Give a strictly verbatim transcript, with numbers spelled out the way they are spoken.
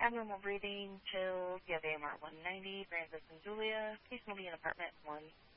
abnormal breathing, chills. You have A M R one ninety, Francis and Julia. Patient will be in apartment one